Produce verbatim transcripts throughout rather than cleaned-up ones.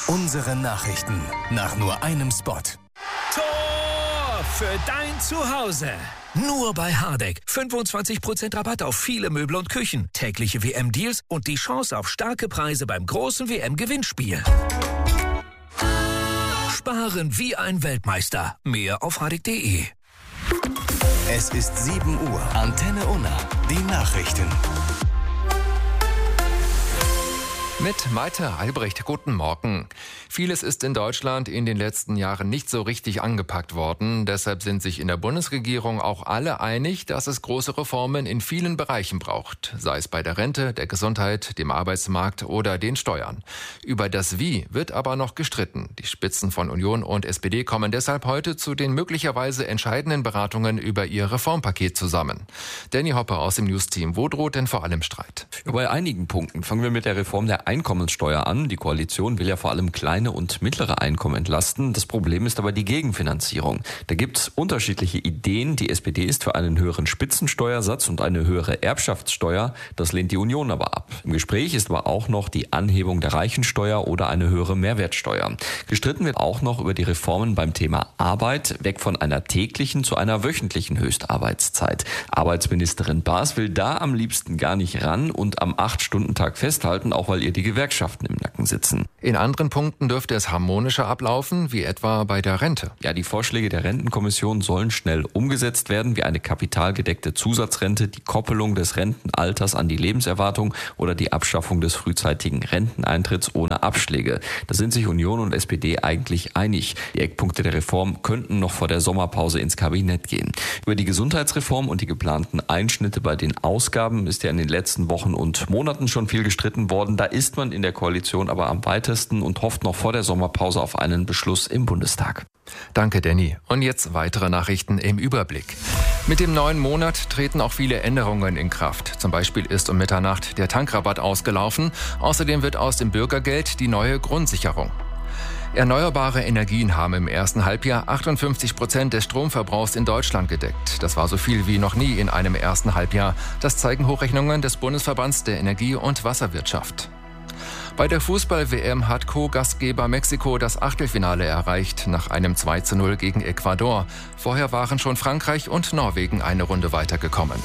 Unsere Nachrichten nach nur einem Spot. Tor für dein Zuhause. Nur bei Hardegg. fünfundzwanzig Prozent Rabatt auf viele Möbel und Küchen. Tägliche W M-Deals und die Chance auf starke Preise beim großen W M-Gewinnspiel. Sparen wie ein Weltmeister. Mehr auf hardegg punkt de. Es ist sieben Uhr. Antenne Unna. Die Nachrichten. Mit Maite Albrecht, guten Morgen. Vieles ist in Deutschland in den letzten Jahren nicht so richtig angepackt worden. Deshalb sind sich in der Bundesregierung auch alle einig, dass es große Reformen in vielen Bereichen braucht. Sei es bei der Rente, der Gesundheit, dem Arbeitsmarkt oder den Steuern. Über das Wie wird aber noch gestritten. Die Spitzen von Union und S P D kommen deshalb heute zu den möglicherweise entscheidenden Beratungen über ihr Reformpaket zusammen. Danny Hopper aus dem News-Team. Wo droht denn vor allem Streit? Bei einigen Punkten. Fangen wir mit der Reform der Einkommenssteuer an. Die Koalition will ja vor allem kleine und mittlere Einkommen entlasten. Das Problem ist aber die Gegenfinanzierung. Da gibt es unterschiedliche Ideen. Die S P D ist für einen höheren Spitzensteuersatz und eine höhere Erbschaftssteuer. Das lehnt die Union aber ab. Im Gespräch ist aber auch noch die Anhebung der Reichensteuer oder eine höhere Mehrwertsteuer. Gestritten wird auch noch über die Reformen beim Thema Arbeit, weg von einer täglichen zu einer wöchentlichen Höchstarbeitszeit. Arbeitsministerin Baas will da am liebsten gar nicht ran und am acht-Stunden-Tag festhalten, auch weil ihr die Gewerkschaften im Nacken sitzen. In anderen Punkten dürfte es harmonischer ablaufen, wie etwa bei der Rente. Ja, die Vorschläge der Rentenkommission sollen schnell umgesetzt werden, wie eine kapitalgedeckte Zusatzrente, die Koppelung des Rentenalters an die Lebenserwartung oder die Abschaffung des frühzeitigen Renteneintritts ohne Abschläge. Da sind sich Union und S P D eigentlich einig. Die Eckpunkte der Reform könnten noch vor der Sommerpause ins Kabinett gehen. Über die Gesundheitsreform und die geplanten Einschnitte bei den Ausgaben ist ja in den letzten Wochen und Monaten schon viel gestritten worden. Da ist man in der Koalition aber am weitesten und hofft noch vor der Sommerpause auf einen Beschluss im Bundestag. Danke, Danny. Und jetzt weitere Nachrichten im Überblick. Mit dem neuen Monat treten auch viele Änderungen in Kraft. Zum Beispiel ist um Mitternacht der Tankrabatt ausgelaufen. Außerdem wird aus dem Bürgergeld die neue Grundsicherung. Erneuerbare Energien haben im ersten Halbjahr achtundfünfzig Prozent des Stromverbrauchs in Deutschland gedeckt. Das war so viel wie noch nie in einem ersten Halbjahr. Das zeigen Hochrechnungen des Bundesverbands der Energie- und Wasserwirtschaft. Bei der Fußball-W M hat Co-Gastgeber Mexiko das Achtelfinale erreicht, nach einem zwei zu null gegen Ecuador. Vorher waren schon Frankreich und Norwegen eine Runde weitergekommen.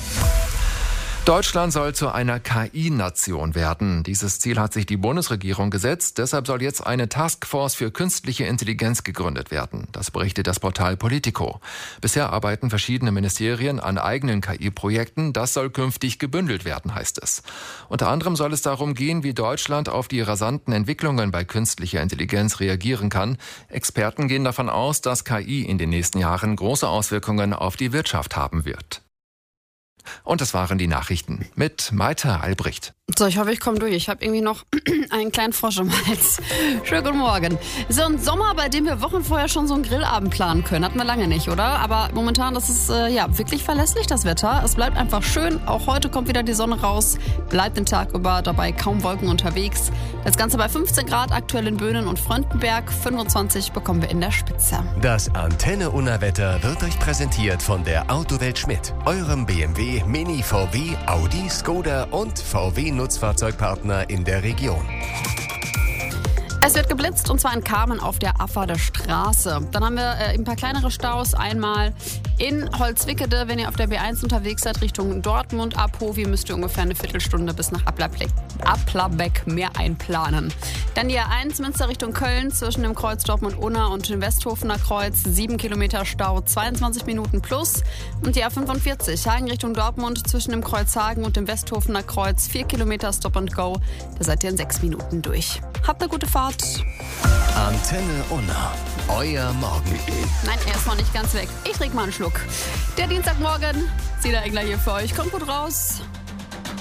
Deutschland soll zu einer K I-Nation werden. Dieses Ziel hat sich die Bundesregierung gesetzt. Deshalb soll jetzt eine Taskforce für künstliche Intelligenz gegründet werden. Das berichtet das Portal Politico. Bisher arbeiten verschiedene Ministerien an eigenen K I-Projekten. Das soll künftig gebündelt werden, heißt es. Unter anderem soll es darum gehen, wie Deutschland auf die rasanten Entwicklungen bei künstlicher Intelligenz reagieren kann. Experten gehen davon aus, dass K I in den nächsten Jahren große Auswirkungen auf die Wirtschaft haben wird. Und das waren die Nachrichten mit Maite Albrecht. So, ich hoffe, ich komme durch. Ich habe irgendwie noch einen kleinen Frosch im Hals. Schönen guten Morgen. So ein Sommer, bei dem wir Wochen vorher schon so einen Grillabend planen können. Hatten wir lange nicht, oder? Aber momentan, das ist äh, ja wirklich verlässlich, das Wetter. Es bleibt einfach schön. Auch heute kommt wieder die Sonne raus. Bleibt den Tag über dabei kaum Wolken unterwegs. Das Ganze bei fünfzehn Grad aktuell in Böhnen und Fröndenberg. fünfundzwanzig bekommen wir in der Spitze. Das Antenne Unna Wetter wird euch präsentiert von der Autowelt Schmidt. Eurem B M W, Mini, V W, Audi, Skoda und V W Nutzfahrzeugpartner in der Region. Es wird geblitzt und zwar in Kamen auf der Affader Straße. Dann haben wir äh, ein paar kleinere Staus. Einmal in Holzwickede, wenn ihr auf der B eins unterwegs seid, Richtung Dortmund ab Hovi, müsst ihr ungefähr eine Viertelstunde bis nach Applerbeck, Applerbeck mehr einplanen. Dann die A eins Münster Richtung Köln zwischen dem Kreuz Dortmund-Unna und dem Westhofener Kreuz. sieben Kilometer Stau, zweiundzwanzig Minuten plus. Und die A fünfundvierzig Hagen Richtung Dortmund zwischen dem Kreuz Hagen und dem Westhofener Kreuz. vier Kilometer Stop and Go. Da seid ihr in sechs Minuten durch. Habt eine gute Fahrt. Antenne Unna, euer Morgen. Nein, er ist noch nicht ganz weg. Ich trinke mal einen Schluck. Der Dienstagmorgen, Sina Engler hier für euch. Kommt gut raus.